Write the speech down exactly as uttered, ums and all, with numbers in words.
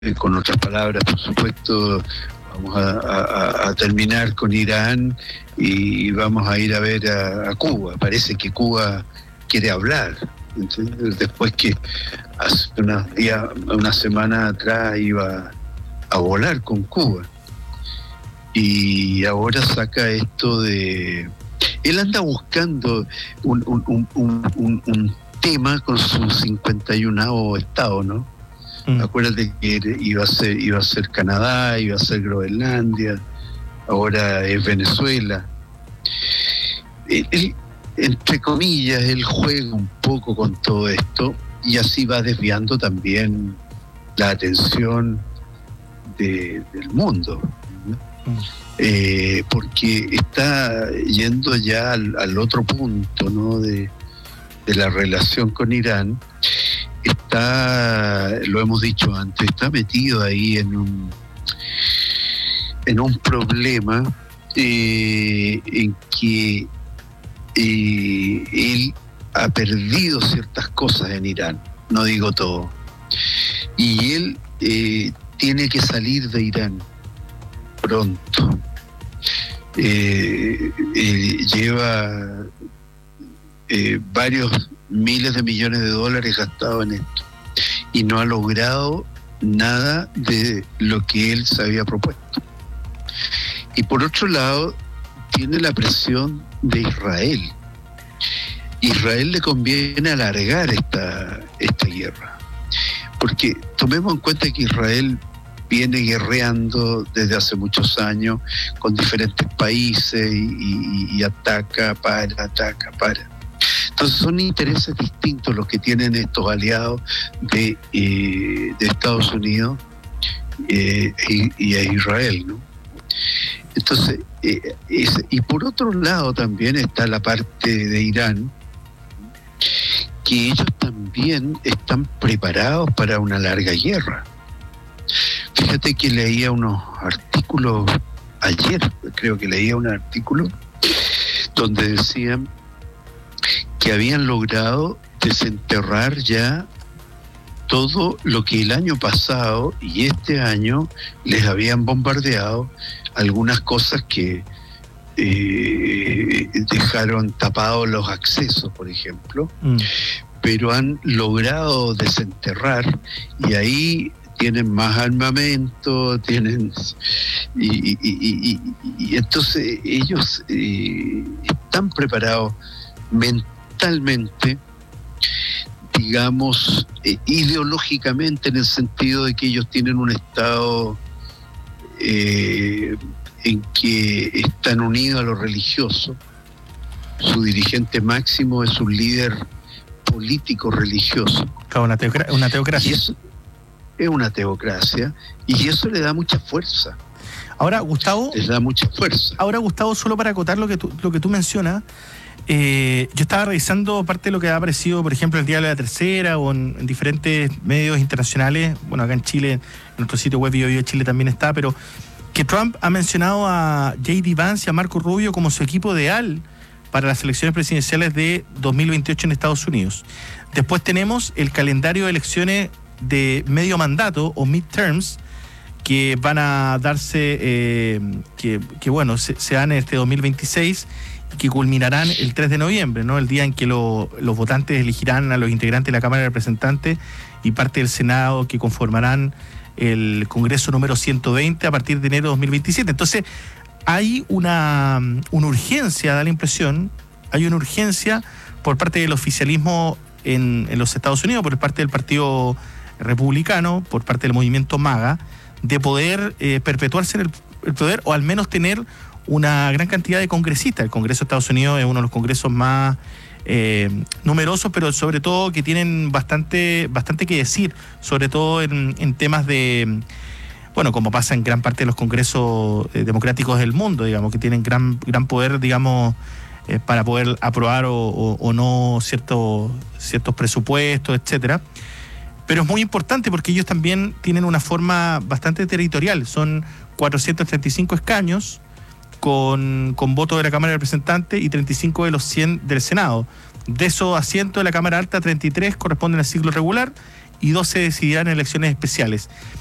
con otras palabras, por supuesto, vamos a, a, a terminar con Irán y vamos a ir a ver a, a Cuba. Parece que Cuba quiere hablar. ¿Entiendes? Después que hace unos días, una semana atrás iba a volar con Cuba. Y ahora saca esto de... Él anda buscando un, un, un, un, un, un tema con su cincuenta y uno estado, ¿no? Mm. Acuérdate que iba a ser, iba a ser Canadá, iba a ser Groenlandia, ahora es Venezuela. Él, él, entre comillas, él juega un poco con todo esto y así va desviando también la atención de, del mundo, ¿no? Mm. Eh, porque está yendo ya al, al otro punto, ¿no? de, de la relación con Irán. Está, lo hemos dicho antes, está metido ahí en un en un problema eh, en que eh, él ha perdido ciertas cosas en Irán, no digo todo, y él eh, tiene que salir de Irán pronto. Eh, eh, lleva eh, varios miles de millones de dólares gastados en esto y no ha logrado nada de lo que él se había propuesto. Y por otro lado tiene la presión de Israel. Israel le conviene alargar esta, esta guerra, porque tomemos en cuenta que Israel viene guerreando desde hace muchos años con diferentes países y, y, y ataca, para, ataca, para. Entonces son intereses distintos los que tienen estos aliados de, eh, de Estados Unidos eh, y, y a Israel, ¿no? Entonces, eh, es, y por otro lado también está la parte de Irán, que ellos también están preparados para una larga guerra. Fíjate que leía unos artículos ayer, creo que leía un artículo donde decían que habían logrado desenterrar ya todo lo que el año pasado y este año les habían bombardeado, algunas cosas que eh, dejaron tapados los accesos, por ejemplo, mm. pero han logrado desenterrar y ahí tienen más armamento, tienen y, y, y, y, y entonces ellos eh, están preparados mentalmente, digamos, eh, ideológicamente, en el sentido de que ellos tienen un estado eh, en que están unidos a lo religioso. Su dirigente máximo es un líder político religioso. Claro, una, teocra- una teocracia. Y eso es una teocracia y eso le da mucha fuerza. Ahora, Gustavo, les da mucha fuerza. Ahora, Gustavo, solo para acotar lo que tú, lo que tú mencionas, eh, yo estaba revisando parte de lo que ha aparecido, por ejemplo, el Diario de la Tercera o en, en diferentes medios internacionales. Bueno, acá en Chile, en nuestro sitio web Bio Bio Chile también está, pero que Trump ha mencionado a J D Vance y a Marco Rubio como su equipo ideal para las elecciones presidenciales de dos mil veintiocho en Estados Unidos. Después tenemos el calendario de elecciones de medio mandato o midterms que van a darse, eh, que, que bueno, se, se dan en este dos mil veintiséis y que culminarán el tres de noviembre, ¿no? El día en que lo, los votantes elegirán a los integrantes de la Cámara de Representantes y parte del Senado que conformarán el Congreso número ciento veinte a partir de enero de dos mil veintisiete. Entonces, hay una, una urgencia, da la impresión, hay una urgencia por parte del oficialismo en, en los Estados Unidos, por parte del Partido Republicano, por parte del movimiento MAGA, de poder eh, perpetuarse en el, el poder o al menos tener una gran cantidad de congresistas. El Congreso de Estados Unidos es uno de los congresos más eh, numerosos, pero sobre todo que tienen bastante, bastante que decir, sobre todo en, en temas de, bueno, como pasa en gran parte de los congresos eh, democráticos del mundo, digamos, que tienen gran, gran poder, digamos, eh, para poder aprobar o, o, o no ciertos, ciertos presupuestos, etcétera. Pero es muy importante porque ellos también tienen una forma bastante territorial. Son cuatrocientos treinta y cinco escaños con, con votos de la Cámara de Representantes y treinta y cinco de los cien del Senado. De esos asientos de la Cámara Alta, treinta y tres corresponden al ciclo regular y doce decidirán en elecciones especiales.